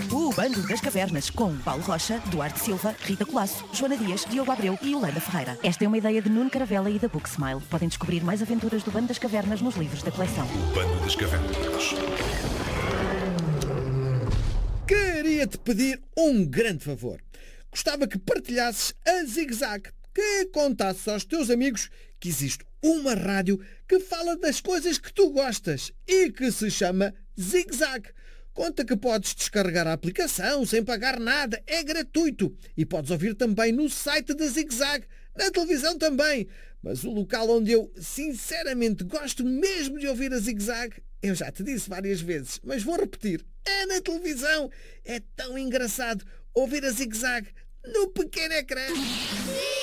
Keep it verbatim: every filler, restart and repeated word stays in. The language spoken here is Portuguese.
O Bando das Cavernas, com Paulo Rocha, Duarte Silva, Rita Colasso, Joana Dias, Diogo Abreu e Yolanda Ferreira. Esta é uma ideia de Nuno Caravela e da Book Smile. Podem descobrir mais aventuras do Bando das Cavernas nos livros da coleção. O Bando das Cavernas. Queria-te pedir um grande favor. Gostava que partilhasses a Zig Zag, que contasses aos teus amigos que existe uma rádio que fala das coisas que tu gostas e que se chama Zig Zag. Conta que podes descarregar a aplicação sem pagar nada, é gratuito. E podes ouvir também no site da Zig Zag, na televisão também. Mas o local onde eu sinceramente gosto mesmo de ouvir a Zig Zag, eu já te disse várias vezes, mas vou repetir, é na televisão. É tão engraçado ouvir a Zig Zag no pequeno ecrã.